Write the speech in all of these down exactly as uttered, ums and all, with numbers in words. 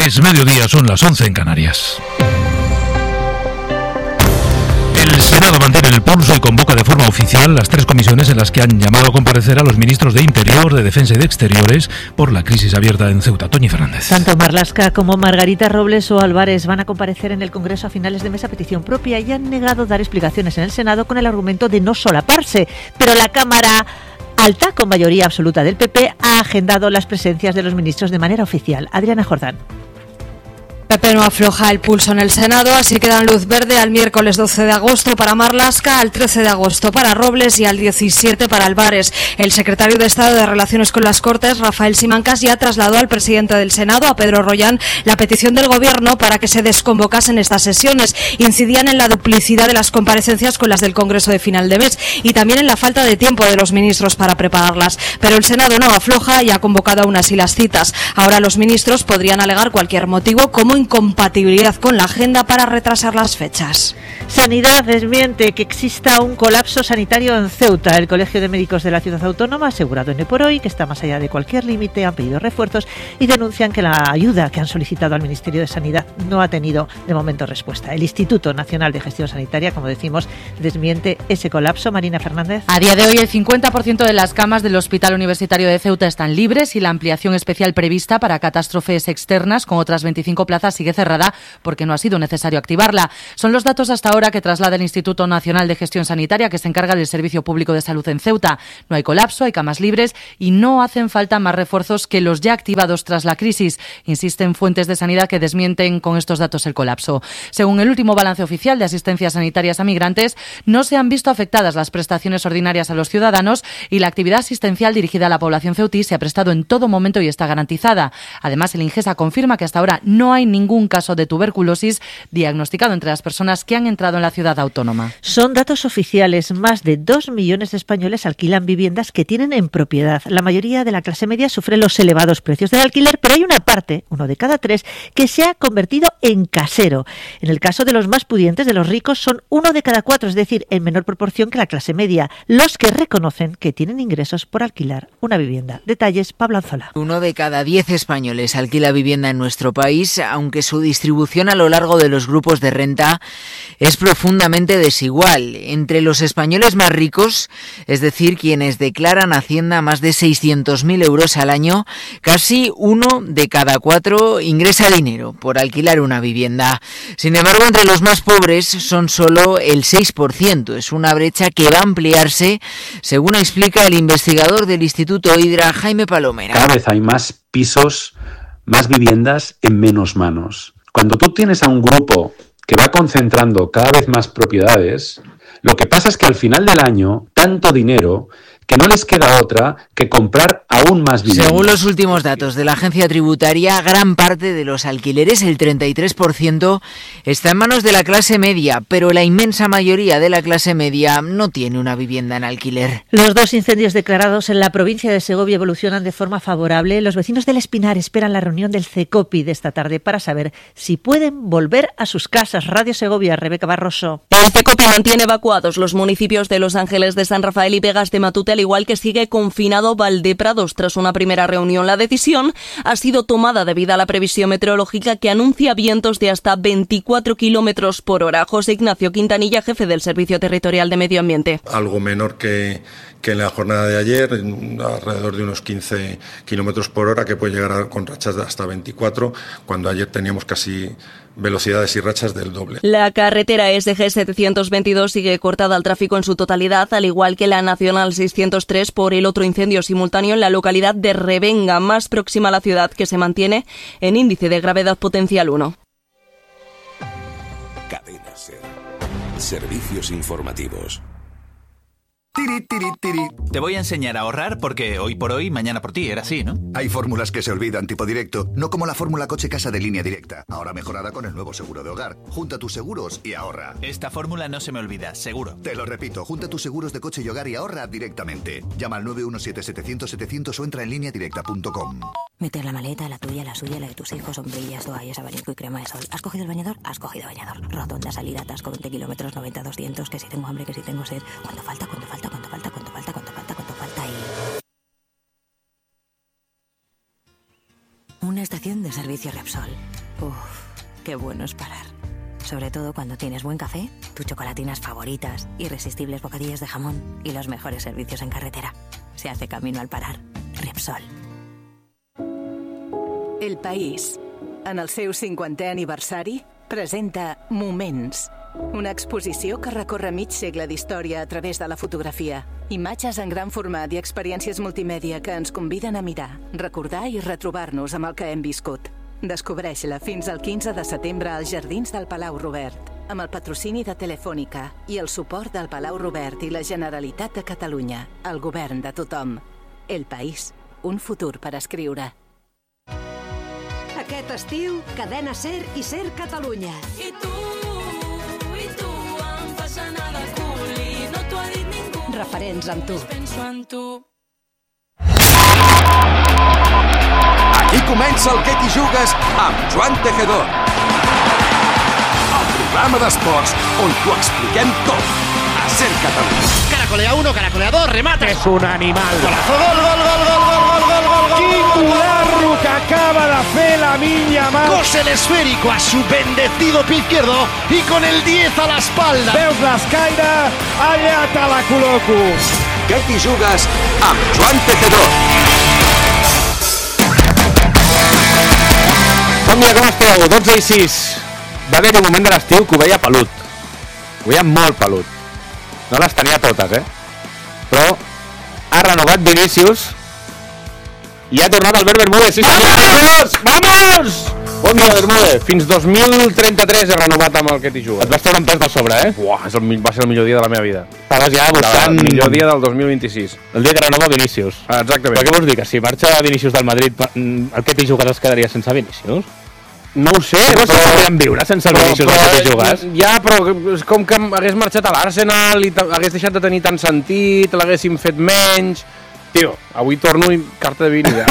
Es mediodía, son las once en Canarias. El Senado mantiene el pulso y convoca de forma oficial las tres comisiones en las que han llamado a comparecer a los ministros de Interior, de Defensa y de Exteriores por la crisis abierta en Ceuta. Toñi Fernández. Tanto Marlaska como Margarita Robles o Álvarez van a comparecer en el Congreso a finales de mes a petición propia y han negado dar explicaciones en el Senado con el argumento de no solaparse. Pero la Cámara Alta, con mayoría absoluta del P P, ha agendado las presencias de los ministros de manera oficial. Adriana Jordán. P P no afloja el pulso en el Senado, así que dan luz verde al miércoles doce de agosto para Marlaska, al trece de agosto para Robles y al diecisiete para Álvarez. El secretario de Estado de Relaciones con las Cortes, Rafael Simancas, ya trasladó al presidente del Senado, a Pedro Rollán, la petición del Gobierno para que se desconvocasen estas sesiones. Incidían en la duplicidad de las comparecencias con las del Congreso de final de mes y también en la falta de tiempo de los ministros para prepararlas. Pero el Senado no afloja y ha convocado aún así las citas. Ahora los ministros podrían alegar cualquier motivo como incompatibilidad con la agenda para retrasar las fechas. Sanidad desmiente que exista un colapso sanitario en Ceuta. El Colegio de Médicos de la Ciudad Autónoma ha asegurado en hoy por hoy que está más allá de cualquier límite, han pedido refuerzos y denuncian que la ayuda que han solicitado al Ministerio de Sanidad no ha tenido de momento respuesta. El Instituto Nacional de Gestión Sanitaria, como decimos, desmiente ese colapso. Marina Fernández. A día de hoy el cincuenta por ciento de las camas del Hospital Universitario de Ceuta están libres y la ampliación especial prevista para catástrofes externas con otras veinticinco plazas sigue cerrada porque no ha sido necesario activarla. Son los datos hasta ahora que traslada el Instituto Nacional de Gestión Sanitaria, que se encarga del Servicio Público de Salud en Ceuta. No hay colapso, hay camas libres y no hacen falta más refuerzos que los ya activados tras la crisis. Insisten fuentes de sanidad que desmienten con estos datos el colapso. Según el último balance oficial de asistencias sanitarias a migrantes, no se han visto afectadas las prestaciones ordinarias a los ciudadanos y la actividad asistencial dirigida a la población ceutí se ha prestado en todo momento y está garantizada. Además, el Ingesa confirma que hasta ahora no hay ningún caso de tuberculosis diagnosticado entre las personas que han entrado en la ciudad autónoma. Son datos oficiales. Más de dos millones de españoles alquilan viviendas que tienen en propiedad. La mayoría de la clase media sufre los elevados precios del alquiler, pero hay una parte, uno de cada tres, que se ha convertido en casero. En el caso de los más pudientes, de los ricos, son uno de cada cuatro, es decir, en menor proporción que la clase media, los que reconocen que tienen ingresos por alquilar una vivienda. Detalles, Pablo Anzola. Uno de cada diez españoles alquila vivienda en nuestro país, aunque su distribución a lo largo de los grupos de renta es profundamente desigual. Entre los españoles más ricos, es decir, quienes declaran a Hacienda más de seiscientos mil euros al año, casi uno de cada cuatro ingresa dinero por alquilar una vivienda. Sin embargo, entre los más pobres son solo el seis por ciento. Es una brecha que va a ampliarse, según explica el investigador del Instituto Hidra, Jaime Palomera. Cada vez hay más pisos, más viviendas en menos manos. Cuando tú tienes a un grupo que va concentrando cada vez más propiedades, lo que pasa es que al final del año, tanto dinero que no les queda otra que comprar aún más viviendas. Según los últimos datos de la agencia tributaria, gran parte de los alquileres, el treinta y tres por ciento, está en manos de la clase media, pero la inmensa mayoría de la clase media no tiene una vivienda en alquiler. Los dos incendios declarados en la provincia de Segovia evolucionan de forma favorable. Los vecinos del Espinar esperan la reunión del CECOPI de esta tarde para saber si pueden volver a sus casas. Radio Segovia, Rebeca Barroso. El CECOPI mantiene evacuados los municipios de Los Ángeles de San Rafael y Vegas de Matute, al igual que sigue confinado Valdeprados. Tras una primera reunión, la decisión ha sido tomada debido a la previsión meteorológica que anuncia vientos de hasta veinticuatro kilómetros por hora. José Ignacio Quintanilla, jefe del Servicio Territorial de Medio Ambiente. Algo menor que, que en la jornada de ayer, alrededor de unos quince kilómetros por hora, que puede llegar a, con rachas de hasta veinticuatro, cuando ayer teníamos casi velocidades y rachas del doble. La carretera S G setecientos veintidós sigue cortada al tráfico en su totalidad, al igual que la Nacional seiscientos tres por el otro incendio simultáneo en la localidad de Revenga, más próxima a la ciudad, que se mantiene en índice de gravedad potencial uno. Cadena SER. Servicios informativos. Tiri, tiri, tiri. Te voy a enseñar a ahorrar porque hoy por hoy, mañana por ti, era así, ¿no? Hay fórmulas que se olvidan, tipo directo, no como la fórmula coche casa de Línea Directa, ahora mejorada con el nuevo seguro de hogar. Junta tus seguros y ahorra. Esta fórmula no se me olvida, seguro. Te lo repito, junta tus seguros de coche y hogar y ahorra directamente. Llama al nueve uno siete, setecientos, setecientos o entra en línea directa punto com. Meter la maleta, la tuya, la suya, la de tus hijos, sombrillas, toallas, abanico y crema de sol. ¿Has cogido el bañador? Has cogido bañador. Rotonda, salida, atasco, veinte kilómetros, noventa, doscientos, que si tengo hambre, que si tengo sed. ¿Cuánto falta? ¿Cuánto falta? ¿Cuánto falta? ¿Cuánto falta? ¿Cuánto falta? ¿Cuánto falta? Y... una estación de servicio Repsol. Uf, qué bueno es parar. Sobre todo cuando tienes buen café, tus chocolatinas favoritas, irresistibles bocadillos de jamón y los mejores servicios en carretera. Se hace camino al parar. Repsol. El País, en el seu cinquantè aniversari, presenta Moments, una exposició que recorre mig segle d'història a través de la fotografia. Imatges en gran format i experiències multimèdia que ens conviden a mirar, recordar i retrobar-nos amb el que hem viscut. Descobreix-la fins al quinze de setembre als Jardins del Palau Robert, amb el patrocini de Telefònica i el suport del Palau Robert i la Generalitat de Catalunya, el govern de tothom. El País, un futur per escriure. Aquest estiu, Cadena Ser i Ser Catalunya. I tu, i tu, em fas anar de cul i no t'ho ha dit ningú. Referents amb tu. Penso en tu. Aquí comença el Què t'hi jugues amb Joan Tejedor. El programa d'esports on t'ho expliquem tot. A Ser Catalunya. Caracolea uno, caracolea dos, remata. És un animal. Golazo, gol, gol, gol, gol, gol, gol, gol, gol, gol. Quin guarro que acaba de fer Lamine Yamal. Cose el esférico a su bendecido pie izquierdo y con el diez a la espalda. Veus l'escaire? Allà te la col·loco. Què t'hi jugues amb Joan Tejedor. Bon dia, com esteu? dotze i sis. Va haver un moment de l'estiu que ho veia pelut. Ho veia molt pelut. No les tenia totes, eh? Però ha renovat Vinícius i ha tornat Albert Bermúdez. Sí, ¡vamos! ¡Vamos! Bon dia, Bermúdez. Fins dos mil trenta-tres he renovat amb el Què t'hi jugues. Et vas treure un pes de sobre, eh? Buah, és el, va ser el millor dia de la meva vida. Estaves ja buscant... El millor dia del dos mil vint-i-sis. El dia que renova Vinícius. Ah, exactament. Però què vols dir? Que si marxa Vinícius del Madrid, el Què t'hi jugues es quedaria sense Vinícius? No ho sé, però... però... podríem viure sense el Vinícius del Què t'hi jugues? Ja, però és com que hagués marxat a l'Arsenal i hagués deixat de tenir tant sentit, l'haguéssim fet menys... Tio, avui torno i carta de Vini, ja.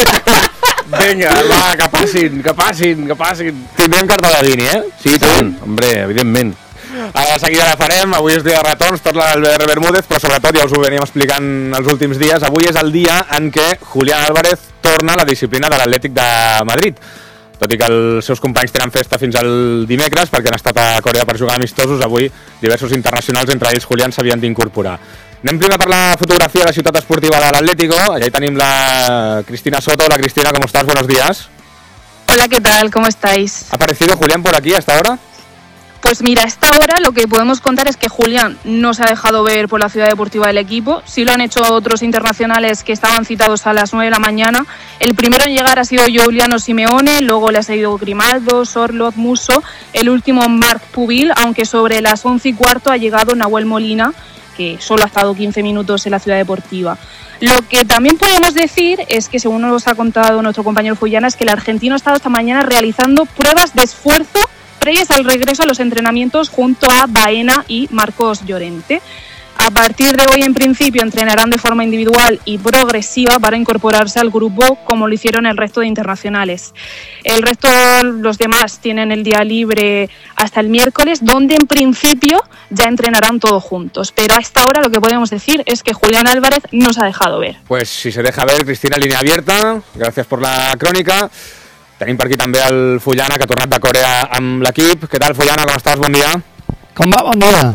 Vinga, va, que passin, que passin, que passin. Tindrem carta de Vini, eh? Sí, tant, hombre, evidentment. Ara de seguida la farem, avui és dia de retorns, tot l'Albert Bermúdez, però sobretot, ja us ho veníem explicant els últims dies, avui és el dia en què Julián Álvarez torna a la disciplina de l'Atlètic de Madrid. Tot i que els seus companys tenen festa fins al dimecres, perquè han estat a Corea per jugar amistosos, avui diversos internacionals, entre ells Julián, s'havien d'incorporar. Anem primer per la fotografia de la ciutat esportiva de l'Atlético. Allà hi tenim la Cristina Soto. Hola Cristina, ¿cómo estás? Buenos días. Hola, ¿qué tal? ¿Cómo estáis? ¿Ha aparecido Julián por aquí a esta hora? Pues mira, a esta hora lo que podemos contar es que Julián no se ha dejado ver por la ciudad deportiva del equipo. Sí lo han hecho otros internacionales que estaban citados a las nueve de la mañana. El primero en llegar ha sido Giuliano Simeone, luego le ha seguido Grimaldo, Sorloth, Musso, el último Marc Pubil, aunque sobre las once y cuarto ha llegado Nahuel Molina, que solo ha estado quince minutos en la ciudad deportiva. Lo que también podemos decir es que, según nos ha contado nuestro compañero Fullana, es que el argentino ha estado esta mañana realizando pruebas de esfuerzo previas al regreso a los entrenamientos junto a Baena y Marcos Llorente. A partir de hoy, en principio, entrenarán de forma individual y progresiva para incorporarse al grupo, como lo hicieron el resto de internacionales. El resto, los demás, tienen el día libre hasta el miércoles, donde en principio ya entrenarán todos juntos. Pero a esta hora lo que podemos decir es que Julián Álvarez no se ha dejado ver. Pues si se deja ver, Cristina, línia abierta. Gràcies per la crònica. Tenim per aquí també el Fullana, que ha tornat de Corea amb l'equip. Què tal, Fullana? Com estàs? Bon dia. Com va? Bon dia.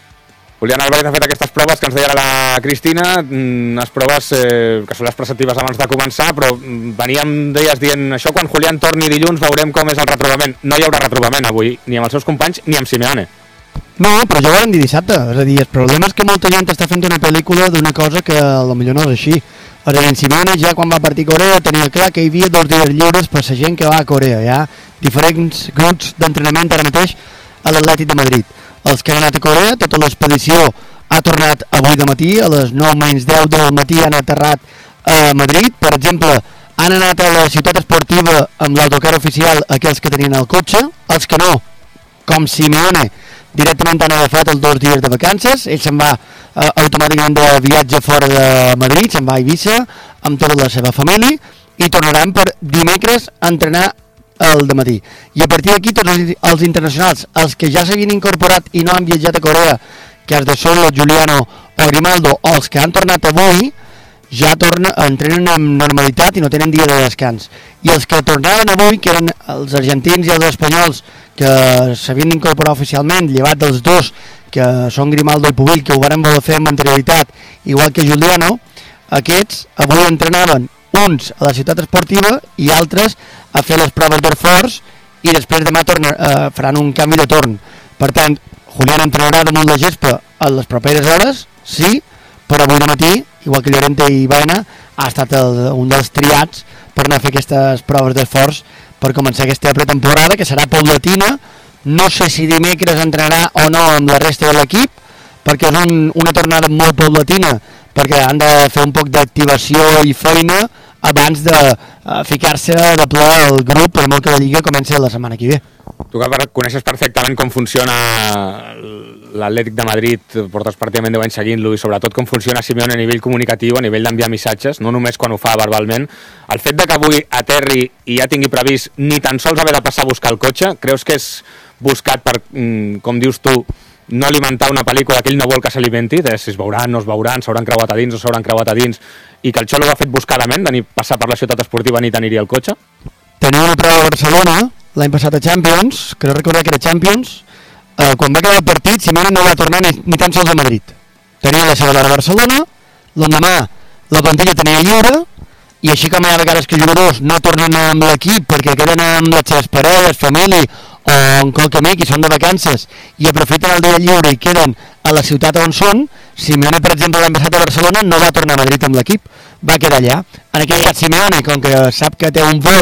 Julián Álvarez ha fet aquestes proves que ens deia la Cristina, unes proves eh, que són les preceptives abans de començar, però veníem, deies, dient això, quan Julián torni dilluns veurem com és el retrobament. No hi haurà retrobament avui, ni amb els seus companys, ni amb Simeone. No, però ja ho vam dir dissabte, és a dir, el problema és que molta gent està fent una pel·lícula d'una cosa que potser no és així. És a dir, en Simeone ja quan va partir a Corea tenia clar que hi havia dos dies lliures per la gent que va a Corea. Hi ha diferents grups d'entrenament ara mateix a l'Atlètic de Madrid. Els que han anat a Corea, tota l'expedició ha tornat avui de matí, a les nou menys deu del matí han aterrat a Madrid. Per exemple, han anat a la ciutat esportiva amb l'autocar oficial aquells que tenien el cotxe, els que no, com Simeone, directament han agafat els dos dies de vacances, ell se'n va eh, automàticament de viatge fora de Madrid, se'n va a Eivissa amb tota la seva família i tornaran per dimecres a entrenar el dematí. I a partir d'aquí tots els internacionals, els que ja s'havien incorporat i no han viatjat a Corea, que és de Sorloth, Giuliano o Grimaldo, o els que han tornat avui, ja torna, entrenen amb normalitat i no tenen dia de descans. I els que tornaven avui, que eren els argentins i els espanyols, que s'havien d'incorporar oficialment, llevat dels dos, que són Grimaldo i Pubill, que ho varen voler fer amb anterioritat, igual que Juliano, aquests avui entrenaven uns a la ciutat esportiva i altres a fer les proves d'Orforç i després demà torna, eh, faran un canvi de torn. Per tant, Julián entrenarà damunt la gespa a les properes hores, sí, però avui de matí, igual que Llorente i Baena, ha estat el, un dels triats per anar a fer aquestes proves d'esforç per començar aquesta pretemporada, que serà paulatina. No sé si dimecres entrenarà o no amb la resta de l'equip, perquè és un, una tornada molt paulatina, perquè han de fer un poc d'activació i feina abans de uh, ficar-se de ple al grup, per molt que la Lliga comenci la setmana que ve. Tu que coneixes perfectament com funciona l'Atlètic de Madrid, portes pràcticament deu anys seguint-lo, i sobretot com funciona Simeone a nivell comunicatiu, a nivell d'enviar missatges, no només quan ho fa verbalment. El fet de que avui aterri i ja tingui previst ni tan sols haver de passar a buscar el cotxe, creus que és buscat per, com dius tu, no alimentar una pel·lícula que ell no vol que s'alimenti, de si es veuran, no es veuran, s'hauran creuat a dins o s'hauran creuat a dins, i que el Xolo ho ha fet buscadament, de ni passar per la ciutat esportiva ni tenir-hi el cotxe? Tenia una prova a Barcelona l'any passat a Champions, crec recordar que era Champions, eh, quan va quedar el partit Simeone no va tornar ni, ni tan sols a Madrid. Tenia la seva hora a Barcelona, l'endemà la plantilla tenia lliure, i així com hi ha vegades que jugadors no tornen amb l'equip perquè queden amb les seves parelles, família o en qualque amic i són de vacances i aprofiten el dia lliure i queden a la ciutat on són, Simeone, per exemple, l'any passat a Barcelona no va tornar a Madrid amb l'equip, va quedar allà. En aquell cas Simeone, com que sap que té un vol